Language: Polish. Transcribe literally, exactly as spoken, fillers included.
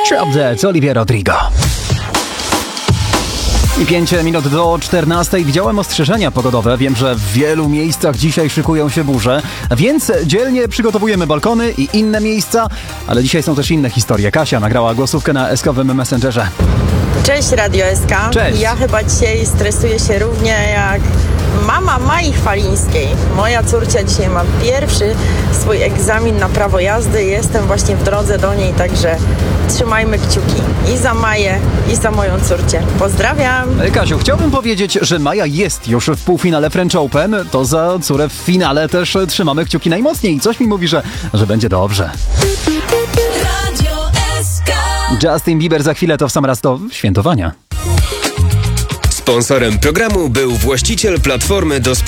Drop Dead, Olivia Rodrigo. I pięć minut do czternastej. Widziałem ostrzeżenia pogodowe. Wiem, że w wielu miejscach dzisiaj szykują się burze, więc dzielnie przygotowujemy balkony i inne miejsca, ale dzisiaj są też inne historie. Kasia nagrała głosówkę na eskowym Messengerze. Cześć Radio S K. Cześć. Ja chyba dzisiaj stresuję się równie jak mama Mai Chwalińskiej. Moja córcia dzisiaj ma pierwszy swój egzamin na prawo jazdy. Jestem właśnie w drodze do niej, także trzymajmy kciuki i za Maję, i za moją córcię. Pozdrawiam! Kasiu, chciałbym powiedzieć, że Maja jest już w półfinale French Open. To za córę w finale też trzymamy kciuki najmocniej. Coś mi mówi, że, że będzie dobrze. Radio S K. Justin Bieber za chwilę, to w sam raz do świętowania. Sponsorem programu był właściciel platformy do